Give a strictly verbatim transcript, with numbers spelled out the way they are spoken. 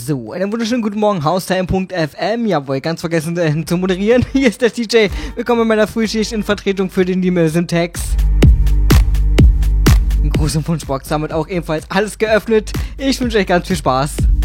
So, einen wunderschönen guten Morgen, Haustime Punkt F M. Jawohl, ganz vergessen äh, zu moderieren. Hier ist der D J. Willkommen in meiner Frühschicht in Vertretung für den lieben Syntax. Ein großer Wunschbox, damit auch ebenfalls alles geöffnet. Ich wünsche euch ganz viel Spaß.